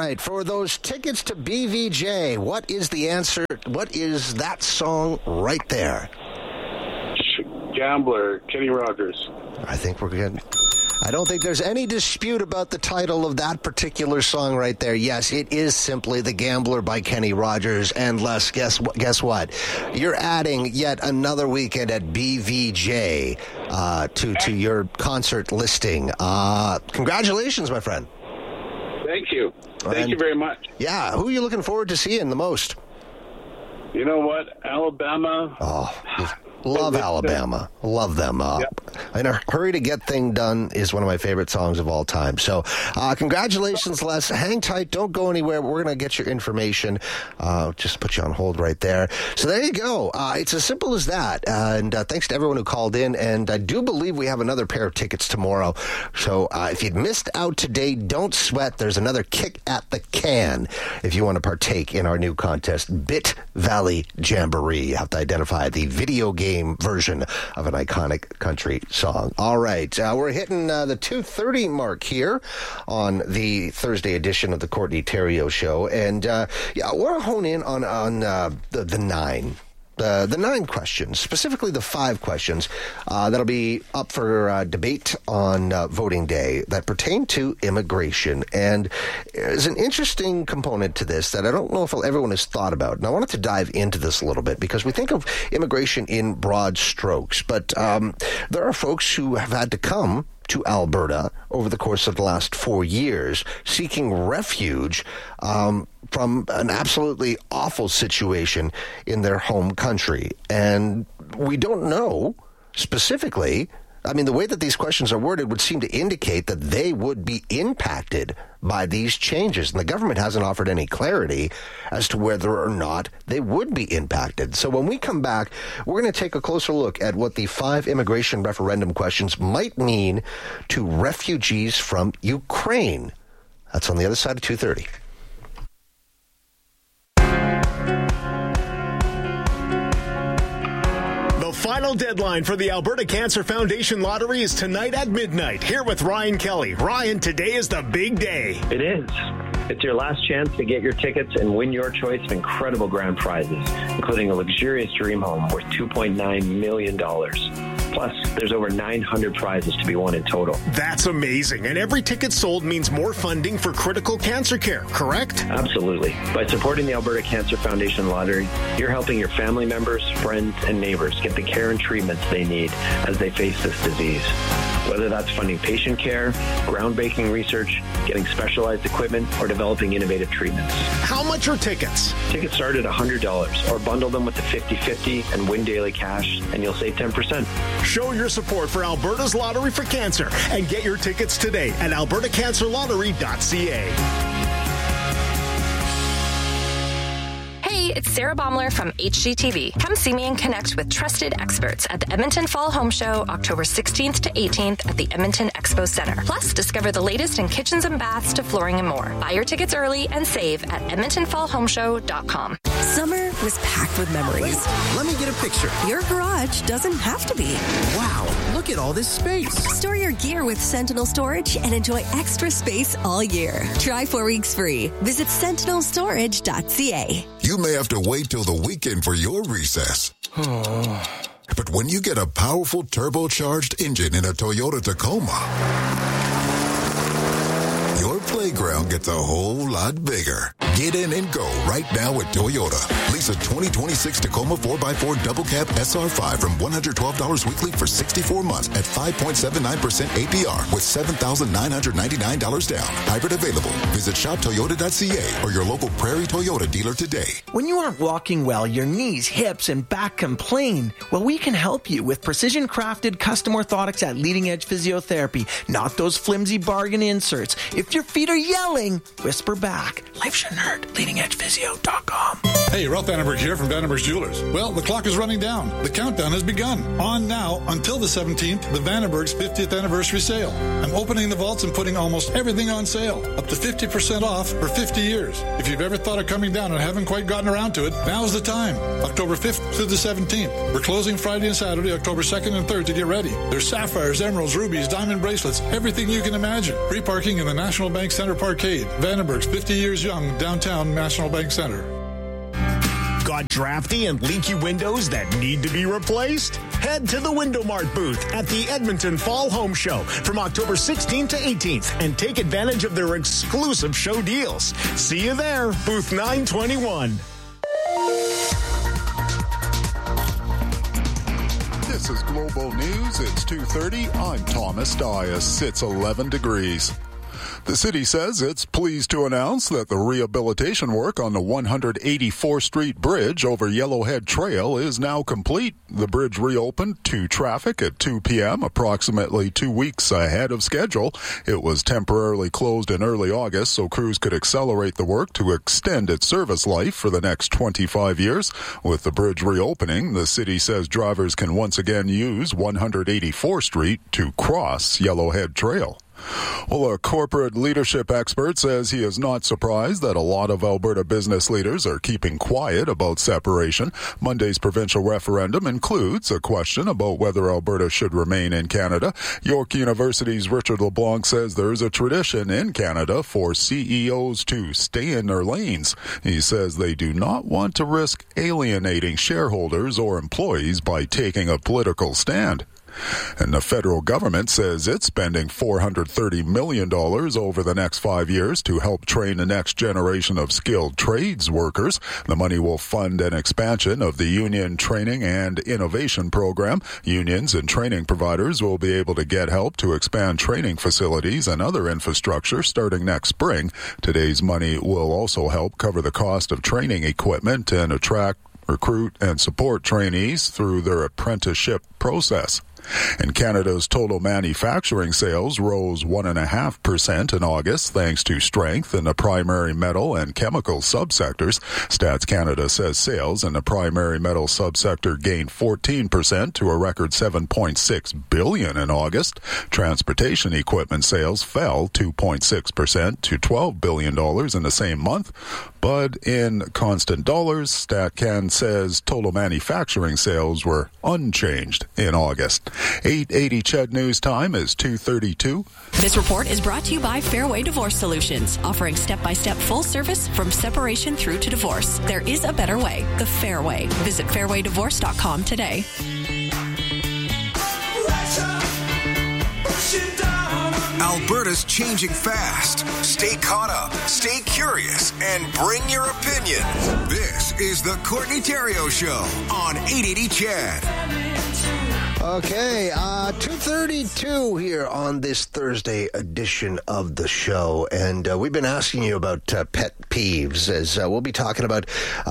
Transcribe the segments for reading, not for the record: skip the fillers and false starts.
right. For those tickets to BVJ, what is the answer? What is that song right there? Gambler, Kenny Rogers. I think we're good. I don't think there's any dispute about the title of that particular song right there. Yes, it is simply The Gambler by Kenny Rogers. And Les, guess what? You're adding yet another weekend at BVJ to your concert listing. Congratulations, my friend. Thank you. Thank you very much. Yeah, who are you looking forward to seeing the most? You know what? Alabama. Oh, love Alabama. Love them. In a Hurry to Get Thing Done is one of my favorite songs of all time. So congratulations, Les. Hang tight. Don't go anywhere. We're going to get your information. Just put you on hold right there. So there you go. It's as simple as that. And thanks to everyone who called in. And I do believe we have another pair of tickets tomorrow. So if you'd missed out today, don't sweat. There's another kick at the can if you want to partake in our new contest, Bit Valley Jamboree. You have to identify the video game version of an iconic country song. All right. We're hitting the 2:30 mark here on the Thursday edition of the Courtney Theriault Show. And I want to hone in on the nine. The 9 questions, specifically the 5 questions that'll be up for debate on voting day that pertain to immigration. And there's an interesting component to this that I don't know if everyone has thought about. And I wanted to dive into this a little bit because we think of immigration in broad strokes. But there are folks who have had to come to Alberta over the course of the last 4 years seeking refuge from an absolutely awful situation in their home country. And we don't know specifically, I mean, the way that these questions are worded would seem to indicate that they would be impacted by these changes. And the government hasn't offered any clarity as to whether or not they would be impacted. So when we come back, we're going to take a closer look at what the 5 immigration referendum questions might mean to refugees from Ukraine. That's on the other side of 2:30. Final deadline for the Alberta Cancer Foundation Lottery is tonight at midnight. Here with Ryan Kelly. Ryan, today is the big day. It is. It's your last chance to get your tickets and win your choice of incredible grand prizes, including a luxurious dream home worth $2.9 million. Plus, there's over 900 prizes to be won in total. That's amazing. And every ticket sold means more funding for critical cancer care, correct? Absolutely. By supporting the Alberta Cancer Foundation Lottery, you're helping your family members, friends, and neighbors get the care and treatments they need as they face this disease. Whether that's funding patient care, groundbreaking research, getting specialized equipment, or developing innovative treatments. How much are tickets? Tickets start at $100, or bundle them with the 50/50 and win daily cash, and you'll save 10%. Show your support for Alberta's Lottery for Cancer and get your tickets today at albertacancerlottery.ca. Hey, it's Sarah Baumler from HGTV. Come see me and connect with trusted experts at the Edmonton Fall Home Show, October 16th to 18th at the Edmonton Expo Center. Plus, discover the latest in kitchens and baths to flooring and more. Buy your tickets early and save at edmontonfallhomeshow.com. Summer was packed with memories. Wait, let me get a picture. Your garage doesn't have to be. Wow, look at all this space. Store your gear with Sentinel Storage and enjoy extra space all year. Try 4 weeks free. Visit sentinelstorage.ca. You may have to wait till the weekend for your recess. But when you get a powerful turbocharged engine in a Toyota Tacoma, your playground gets a whole lot bigger. Get in and go right now at Toyota. Lease a 2026 Tacoma 4x4 Double Cab SR5 from $112 weekly for 64 months at 5.79% APR with $7,999 down. Hybrid available. Visit shoptoyota.ca or your local Prairie Toyota dealer today. When you aren't walking well, your knees, hips, and back complain. Well, we can help you with precision-crafted custom orthotics at Leading Edge Physiotherapy, not those flimsy bargain inserts. If your feet are yelling, whisper back. Life shouldn't heard. LeadingEdgePhysio.com. Hey, Ralph Vandenberg here from Vandenberg's Jewelers. Well, the clock is running down. The countdown has begun. On now until the 17th, the Vandenberg's 50th anniversary sale. I'm opening the vaults and putting almost everything on sale, up to 50% off for 50 years. If you've ever thought of coming down and haven't quite gotten around to it, now's the time. October 5th through the 17th. We're closing Friday and Saturday, October 2nd and 3rd to get ready. There's sapphires, emeralds, rubies, diamond bracelets, everything you can imagine. Free parking in the National Bank Center Parkade. Vandenberg's 50 years young, downtown National Bank Center. Got drafty and leaky windows that need to be replaced? Head to the Window Mart booth at the Edmonton Fall Home Show from October 16th to 18th and take advantage of their exclusive show deals. See you there, booth 921. This is Global News. It's 2:30. I'm Thomas Dias. It's 11 degrees. The city says it's pleased to announce that the rehabilitation work on the 184th Street Bridge over Yellowhead Trail is now complete. The bridge reopened to traffic at 2 p.m., approximately 2 weeks ahead of schedule. It was temporarily closed in early August so crews could accelerate the work to extend its service life for the next 25 years. With the bridge reopening, the city says drivers can once again use 184th Street to cross Yellowhead Trail. Well, a corporate leadership expert says he is not surprised that a lot of Alberta business leaders are keeping quiet about separation. Monday's provincial referendum includes a question about whether Alberta should remain in Canada. York University's Richard LeBlanc says there is a tradition in Canada for CEOs to stay in their lanes. He says they do not want to risk alienating shareholders or employees by taking a political stand. And the federal government says it's spending $430 million over the next 5 years to help train the next generation of skilled trades workers. The money will fund an expansion of the Union Training and Innovation Program. Unions and training providers will be able to get help to expand training facilities and other infrastructure starting next spring. Today's money will also help cover the cost of training equipment and attract, recruit, and support trainees through their apprenticeship process. And Canada's total manufacturing sales rose 1.5% in August, thanks to strength in the primary metal and chemical subsectors. Stats Canada says sales in the primary metal subsector gained 14% to a record $7.6 billion in August. Transportation equipment sales fell 2.6% to $12 billion in the same month. But in constant dollars, StatCan says total manufacturing sales were unchanged in August. 8:80 CHED News Time is 2:32. This report is brought to you by Fairway Divorce Solutions, offering step-by-step full service from separation through to divorce. There is a better way, the Fairway. Visit fairwaydivorce.com today. Alberta's changing fast. Stay caught up, stay curious, and bring your opinion. This is the Courtney Theriault Show on 880 CHED. Okay, 2:32 here on this Thursday edition of the show, and we've been asking you about pet peeves, as we'll be talking about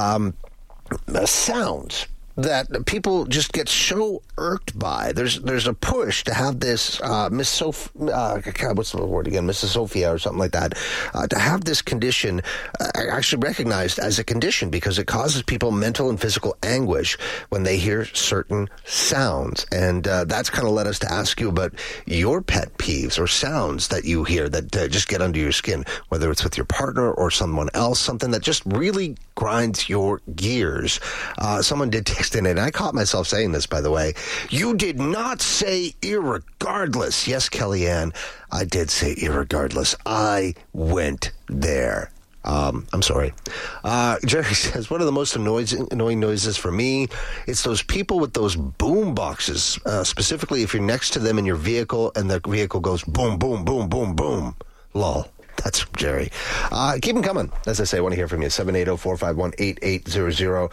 sounds that people just get so irked by. There's a push to have this Miss what's the word again? Mrs. Sophia or something like that, to have this condition actually recognized as a condition because it causes people mental and physical anguish when they hear certain sounds. And that's kind of led us to ask you about your pet peeves or sounds that you hear that just get under your skin, whether it's with your partner or someone else, something that just really grinds your gears. Someone did text in, and I caught myself saying this, by the way. You did not say irregardless. Yes, Kellyanne, I did say irregardless. I went there. I'm sorry. Jerry says, one of the most annoying noises for me, it's those people with those boom boxes, specifically if you're next to them in your vehicle and the vehicle goes boom, boom, boom, boom, boom. Lol. That's Jerry. Keep them coming. As I say, I want to hear from you. 780-451-8800.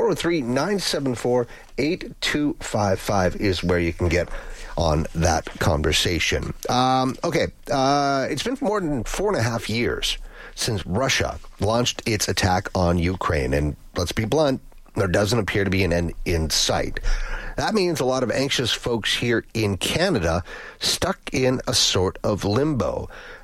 403-974-8255 is where you can get on that conversation. Okay. It's been more than 4.5 years since Russia launched its attack on Ukraine. And let's be blunt, there doesn't appear to be an end in sight. That means a lot of anxious folks here in Canada stuck in a sort of limbo.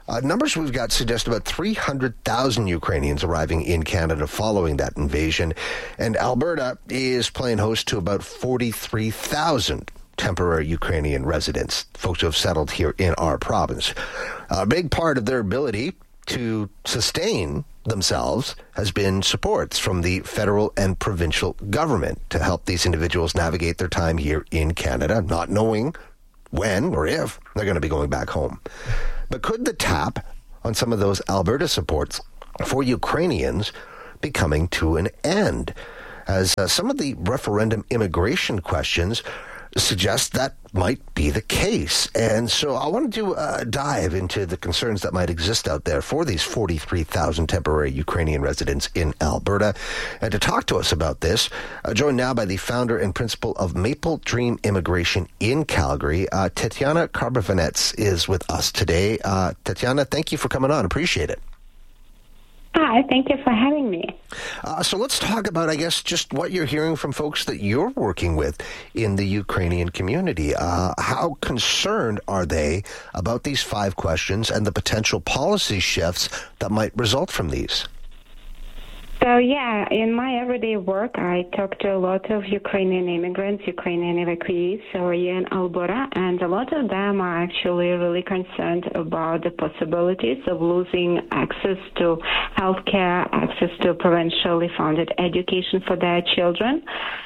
Numbers we've got suggest about 300,000 Ukrainians arriving in Canada following that invasion, and Alberta is playing host to about 43,000 temporary Ukrainian residents, folks who have settled here in our province. A big part of their ability to sustain themselves has been supports from the federal and provincial government to help these individuals navigate their time here in Canada, not knowing when or if they're going to be going back home. But could the tap on some of those Alberta supports for Ukrainians be coming to an end? As some of the referendum immigration questions suggest that might be the case. And so I wanted to dive into the concerns that might exist out there for these 43,000 temporary Ukrainian residents in Alberta. And to talk to us about this, joined now by the founder and principal of Maple Dream Immigration in Calgary, Tatiana Karbovanets is with us today. Tatiana, thank you for coming on. Appreciate it. Hi, thank you for having me. So let's talk about, I guess, just what you're hearing from folks that you're working with in the Ukrainian community. How concerned are they about these 5 questions and the potential policy shifts that might result from these? So, in my everyday work, I talk to a lot of Ukrainian immigrants, Ukrainian evacuees, so here in Alberta, and a lot of them are actually really concerned about the possibilities of losing access to healthcare, access to provincially funded education for their children.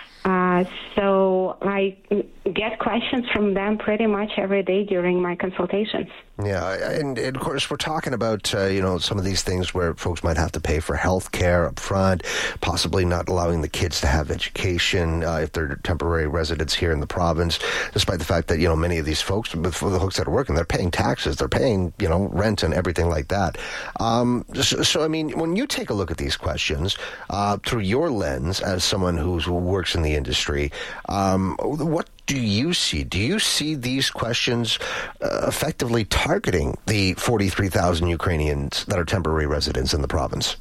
So I get questions from them pretty much every day during my consultations. Yeah, and of course we're talking about, some of these things where folks might have to pay for health care up front, possibly not allowing the kids to have education if they're temporary residents here in the province, despite the fact that, many of these folks, for the folks that are working, they're paying taxes, they're paying, rent and everything like that. So, I mean, when you take a look at these questions through your lens as someone who works in the industry, what do you see? Do you see these questions effectively targeting the 43,000 Ukrainians that are temporary residents in the province?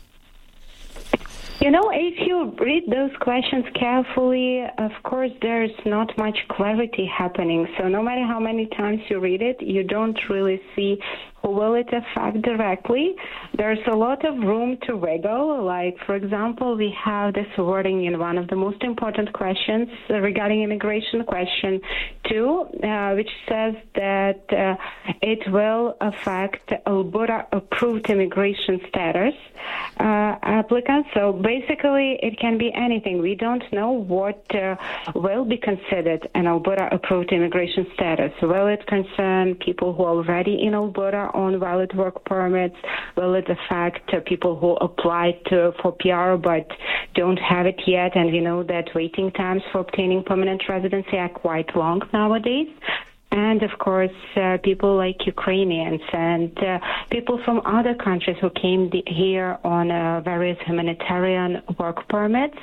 If you read those questions carefully, of course, there's not much clarity happening. So no matter how many times you read it, you don't really see who will it affect directly. There's a lot of room to wiggle. Like, for example, we have this wording in one of the most important questions regarding immigration, question 2, which says that it will affect Alberta-approved immigration status applicants. So basically, it can be anything. We don't know what will be considered an Alberta-approved immigration status. Will it concern people who are already in Alberta on valid work permits? Will it affect people who applied for PR but don't have it yet? And we know that waiting times for obtaining permanent residency are quite long nowadays. And, of course, people like Ukrainians and people from other countries who came here on various humanitarian work permits,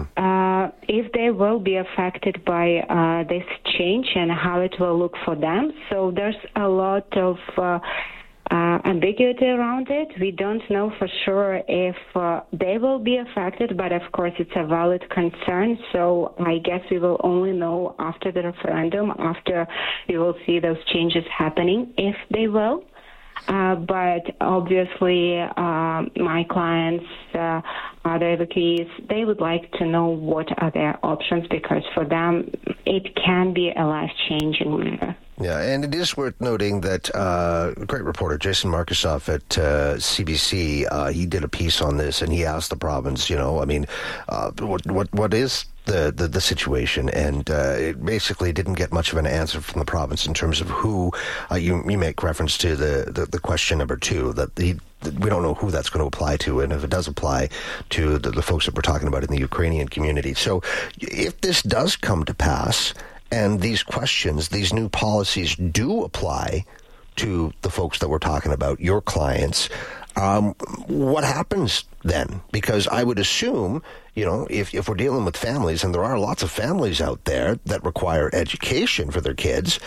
if they will be affected by this change and how it will look for them. So there's a lot of ambiguity around it. We don't know for sure if they will be affected, but of course it's a valid concern. So I guess we will only know after the referendum, after we will see those changes happening, if they will. But obviously my clients, other evacuees, they would like to know what are their options, because for them it can be a life-changing matter. Yeah, and it is worth noting that great reporter Jason Markusoff at CBC, he did a piece on this, and he asked the province, what is the situation, and it basically didn't get much of an answer from the province in terms of who you make reference to the question number 2, that we don't know who that's going to apply to, and if it does apply to the folks that we're talking about in the Ukrainian community. So if this does come to pass, and these questions, these new policies do apply to the folks that we're talking about, your clients, what happens then? Because I would assume, if we're dealing with families, and there are lots of families out there that require education for their kids,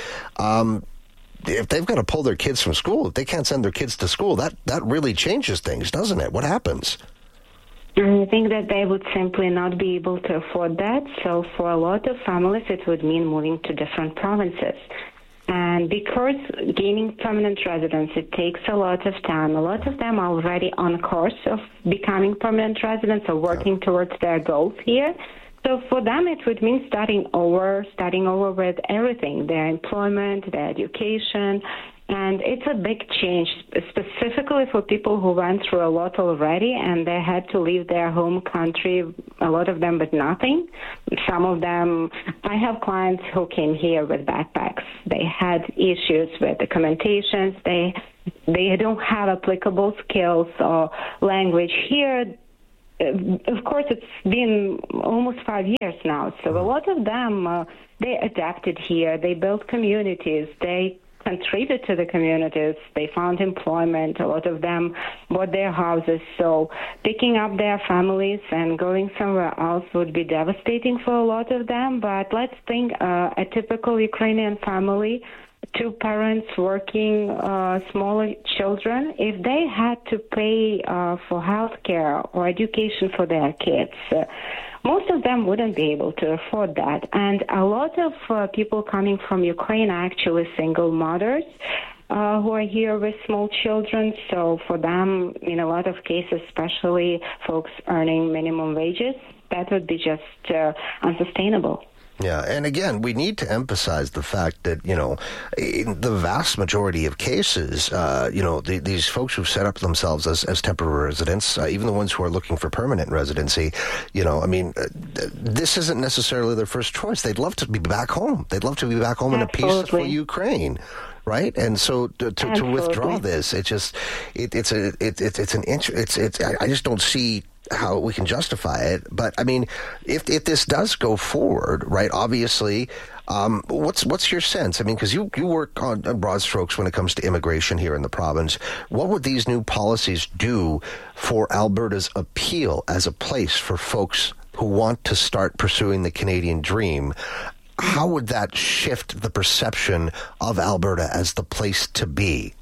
if they've got to pull their kids from school, if they can't send their kids to school, that really changes things, doesn't it? What happens? I think that they would simply not be able to afford that. So for a lot of families, it would mean moving to different provinces. And because gaining permanent residence, it takes a lot of time. A lot of them are already on course of becoming permanent residents or working towards their goals here. So for them, it would mean starting over with everything, their employment, their education. And it's a big change, specifically for people who went through a lot already and they had to leave their home country, a lot of them with nothing. Some of them, I have clients who came here with backpacks. They had issues with documentations. They don't have applicable skills or language here. Of course, it's been almost 5 years now. So a lot of them, they adapted here. They built communities. They contributed to the communities. They found employment. A lot of them bought their houses. So picking up their families and going somewhere else would be devastating for a lot of them. But let's think a typical Ukrainian family, 2 parents working, smaller children, if they had to pay for health care or education for their kids, most of them wouldn't be able to afford that. And a lot of people coming from Ukraine are actually single mothers who are here with small children. So for them, in a lot of cases, especially folks earning minimum wages, that would be just unsustainable. Yeah, and again, we need to emphasize the fact that, in the vast majority of cases, these folks who've set up themselves as temporary residents, even the ones who are looking for permanent residency, this isn't necessarily their first choice. They'd love to be back home. They'd love to be back home in a peaceful Ukraine. Right, and so to withdraw this, I just don't see how we can justify it. But I mean, if this does go forward, right? Obviously, what's your sense? I mean, because you work on broad strokes when it comes to immigration here in the province. What would these new policies do for Alberta's appeal as a place for folks who want to start pursuing the Canadian dream? How would that shift the perception of Alberta as the place to be?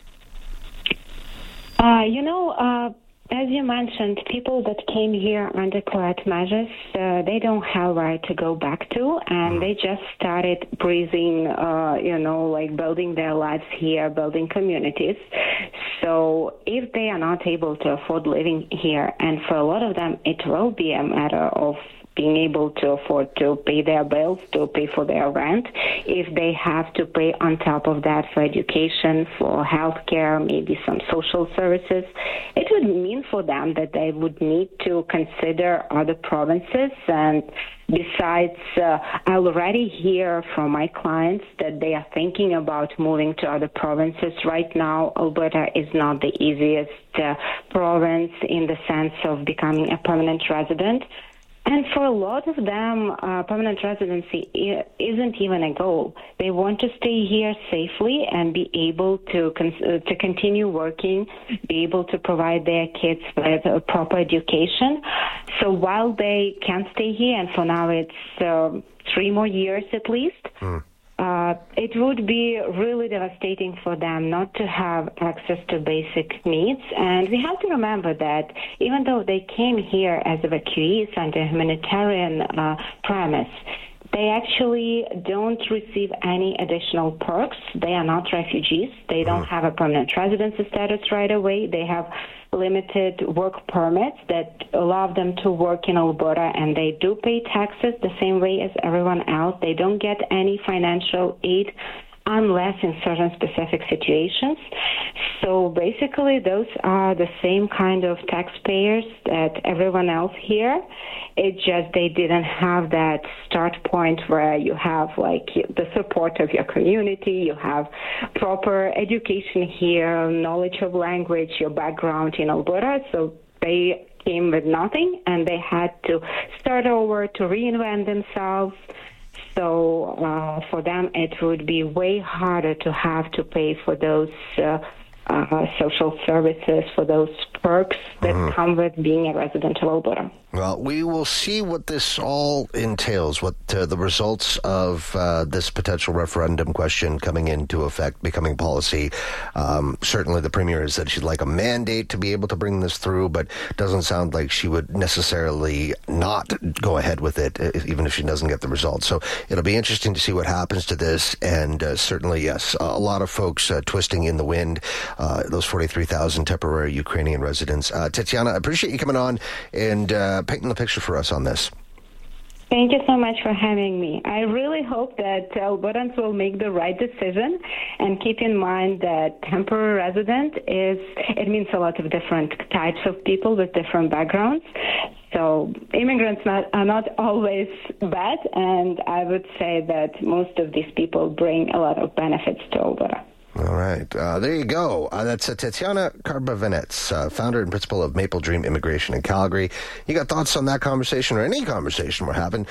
As you mentioned, people that came here under quiet measures, they don't have right to go back to, and they just started breathing, building their lives here, building communities. So if they are not able to afford living here, and for a lot of them, it will be a matter of being able to afford to pay their bills, to pay for their rent, if they have to pay on top of that for education, for healthcare, maybe some social services, it would mean for them that they would need to consider other provinces. And besides, I already hear from my clients that they are thinking about moving to other provinces. Right now, Alberta is not the easiest province in the sense of becoming a permanent resident. And for a lot of them, permanent residency isn't even a goal. They want to stay here safely and be able to continue working, be able to provide their kids with a proper education. So while they can stay here, and for now it's 3 more years at least, it would be really devastating for them not to have access to basic needs. And we have to remember that even though they came here as evacuees under humanitarian premise, they actually don't receive any additional perks. They are not refugees. They don't have a permanent residency status right away. They have limited work permits that allow them to work in Alberta, and they do pay taxes the same way as everyone else. They don't get any financial aid unless in certain specific situations. So basically, those are the same kind of taxpayers that everyone else here. It's just they didn't have that start point where you have the support of your community, you have proper education here, knowledge of language, your background in Alberta. So they came with nothing and they had to start over to reinvent themselves. So for them, it would be way harder to have to pay for those social services, for those perks that come with being a resident of Alberta. Well, we will see what this all entails, what the results of this potential referendum question coming into effect, becoming policy. Certainly the Premier has said she'd like a mandate to be able to bring this through, but it doesn't sound like she would necessarily not go ahead with it, even if she doesn't get the results. So it'll be interesting to see what happens to this, and certainly, yes, a lot of folks twisting in the wind, those 43,000 temporary Ukrainian residents. Tatiana, I appreciate you coming on and painting the picture for us on this. Thank you so much for having me. I really hope that Albertans will make the right decision and keep in mind that temporary resident it means a lot of different types of people with different backgrounds. So immigrants are not always bad, and I would say that most of these people bring a lot of benefits to Alberta. All right. There you go. That's Tatiana Karbavinets, founder and principal of Maple Dream Immigration in Calgary. You got thoughts on that conversation or any conversation we're having?